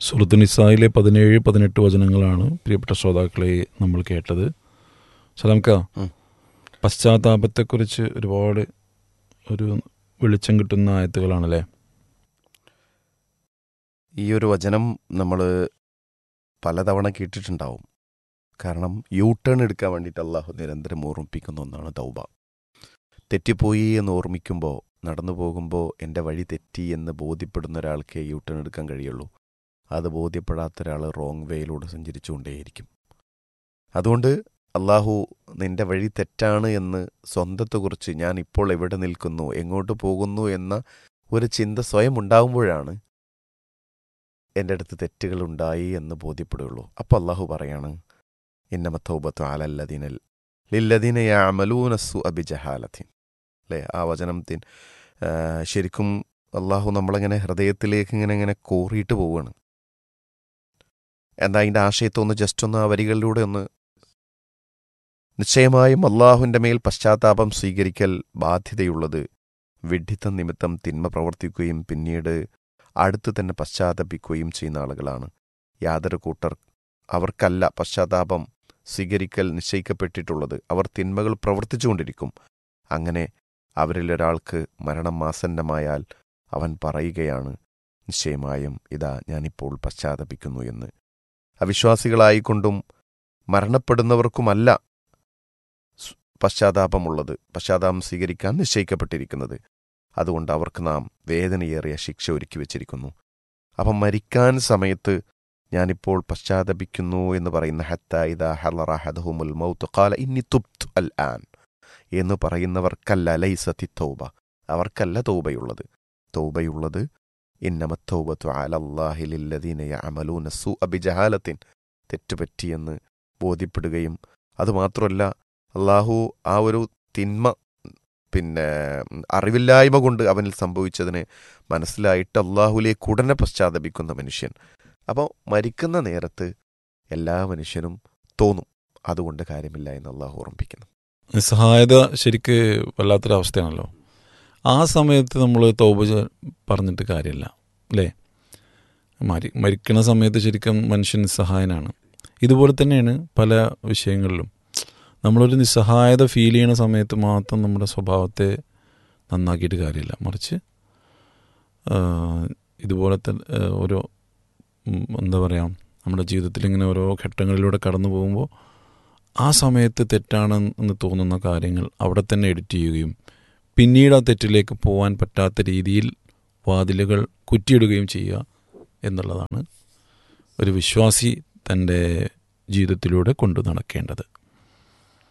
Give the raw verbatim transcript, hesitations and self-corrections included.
സൂറത്ത് നിസായിലെ പതിനേഴ് പതിനെട്ട് വചനങ്ങളാണ് പ്രിയപ്പെട്ട ശ്രോതാക്കളെ നമ്മൾ കേട്ടത്. സലാംക്ക, പശ്ചാത്താപത്തെക്കുറിച്ച് ഒരുപാട് ഒരു വെളിച്ചം കിട്ടുന്ന ആയത്തുകളാണല്ലേ? ഈ ഒരു വചനം നമ്മൾ പലതവണ കേട്ടിട്ടുണ്ടാവും. കാരണം യൂ ടേൺ എടുക്കാൻ വേണ്ടിയിട്ട് അള്ളാഹു നിരന്തരം ഓർമ്മിപ്പിക്കുന്ന ഒന്നാണ് തൗബ. തെറ്റിപ്പോയി എന്ന് ഓർമ്മിക്കുമ്പോൾ, നടന്നു പോകുമ്പോൾ എൻ്റെ വഴി തെറ്റി എന്ന് ബോധ്യപ്പെടുന്ന ഒരാൾക്ക് യൂ ടേൺ എടുക്കാൻ കഴിയുള്ളൂ. അത് ബോധ്യപ്പെടാത്ത ഒരാൾ റോങ് വേയിലൂടെ സഞ്ചരിച്ചുകൊണ്ടേയിരിക്കും. അതുകൊണ്ട് അള്ളാഹു നിൻ്റെ വഴി തെറ്റാണ് എന്ന് സ്വന്തത്തെക്കുറിച്ച്, ഞാൻ ഇപ്പോൾ എവിടെ നിൽക്കുന്നു, എങ്ങോട്ട് പോകുന്നു എന്ന ഒരു ചിന്ത സ്വയം ഉണ്ടാകുമ്പോഴാണ് എൻ്റെ അടുത്ത് തെറ്റുകളുണ്ടായി എന്ന് ബോധ്യപ്പെടുകയുള്ളൂ. അപ്പോൾ അള്ളാഹു പറയാണ്, ഇന്നമ തൗബത്തു അലല്ലദീന ലില്ലദീന യഅമലൂന സുഅ ബിജഹാലത്തിൻ. അല്ലേ, ആ വചനത്തിൻ ശരിക്കും അള്ളാഹു നമ്മളങ്ങനെ ഹൃദയത്തിലേക്ക് ഇങ്ങനെ ഇങ്ങനെ കോറിയിട്ട് പോവുകയാണ്. എന്താ അതിൻ്റെ ആശയത്തൊന്ന് ജസ്റ്റ് ഒന്ന് ആ വരികളിലൂടെ ഒന്ന്, നിശ്ചയമായും അള്ളാഹുവിൻ്റെ മേൽ പശ്ചാത്താപം സ്വീകരിക്കൽ ബാധ്യതയുള്ളത് വിഡ്ഢിത്തം നിമിത്തം തിന്മ പ്രവർത്തിക്കുകയും പിന്നീട് അടുത്ത് തന്നെ പശ്ചാത്തപിക്കുകയും ചെയ്യുന്ന ആളുകളാണ്. യാതൊരു കൂട്ടർ അവർക്കല്ല പശ്ചാത്താപം സ്വീകരിക്കൽ നിശ്ചയിക്കപ്പെട്ടിട്ടുള്ളത്. അവർ തിന്മകൾ പ്രവർത്തിച്ചുകൊണ്ടിരിക്കും. അങ്ങനെ അവരിലൊരാൾക്ക് മരണം ആസന്നമായാൽ അവൻ പറയുകയാണ്, നിശ്ചയമായും ഇതാ ഞാനിപ്പോൾ പശ്ചാത്തപിക്കുന്നു എന്ന്. അവിശ്വാസികളായിക്കൊണ്ടും മരണപ്പെടുന്നവർക്കുമല്ല പശ്ചാത്താപമുള്ളത്, പശ്ചാത്താപം സ്വീകരിക്കാൻ നിശ്ചയിക്കപ്പെട്ടിരിക്കുന്നത്. അതുകൊണ്ട് അവർക്ക് നാം വേദനയേറിയ ശിക്ഷ ഒരുക്കി വച്ചിരിക്കുന്നു. അപ്പം മരിക്കാൻ സമയത്ത് ഞാനിപ്പോൾ പശ്ചാത്തപിക്കുന്നു എന്ന് പറയുന്ന ഹത്ത ഇദാ ഹളറ അഹദഹുമുൽ മൗത്ത് ഖാല ഇന്നി തുബ്തു അൽ ആൻ എന്ന് പറയുന്നവർക്കല്ല ലൈസത്തി തൗബ, അവർക്കല്ല തൗബയുള്ളത്. തൗബയുള്ളത് ഇന്നമ തൗബത്തു അലല്ലാഹി ലില്ലദീന യഅമലൂന സുഅ ബിജഹാലത്തിൻ, തെറ്റുപറ്റിയെന്ന് ബോധ്യപ്പെടുകയും അതുമാത്രമല്ല അള്ളാഹു ആ ഒരു തിന്മ പിന്നെ അറിവില്ലായ്മ കൊണ്ട് അവനിൽ സംഭവിച്ചതിന് മനസ്സിലായിട്ട് അള്ളാഹുലേക്ക് ഉടനെ പശ്ചാത്തപിക്കുന്ന മനുഷ്യൻ. അപ്പോൾ മരിക്കുന്ന നേരത്ത് എല്ലാ മനുഷ്യനും തോന്നും, അതുകൊണ്ട് കാര്യമില്ല എന്ന് അള്ളാഹു ഓർമ്മിപ്പിക്കുന്നു. നിസ്സഹായത ശരിക്ക് വല്ലാത്തൊരവസ്ഥയാണല്ലോ. ആ സമയത്ത് നമ്മൾ തൗബ പറഞ്ഞിട്ട് കാര്യമില്ല, അല്ലേ? മരി മരിക്കണ സമയത്ത് ശരിക്കും മനുഷ്യൻ നിസ്സഹായനാണ്. ഇതുപോലെ തന്നെയാണ് പല വിഷയങ്ങളിലും. നമ്മളൊരു നിസ്സഹായത ഫീൽ ചെയ്യണ സമയത്ത് മാത്രം നമ്മുടെ സ്വഭാവത്തെ നന്നാക്കിയിട്ട് കാര്യമില്ല. മറിച്ച് ഇതുപോലത്തെ ഓരോ എന്താ പറയുക, നമ്മുടെ ജീവിതത്തിൽ ഇങ്ങനെ ഓരോ ഘട്ടങ്ങളിലൂടെ കടന്നു പോകുമ്പോൾ ആ സമയത്ത് തെറ്റാണെന്ന് തോന്നുന്ന കാര്യങ്ങൾ അവിടെ തന്നെ എഡിറ്റ് ചെയ്യുകയും പിന്നീട് ആ തെറ്റിലേക്ക് പോകാൻ പറ്റാത്ത രീതിയിൽ വാതിലുകൾ കുറ്റിയിടുകയും ചെയ്യുക എന്നുള്ളതാണ് ഒരു വിശ്വാസി തൻ്റെ ജീവിതത്തിലൂടെ കൊണ്ടു നടക്കേണ്ടത്.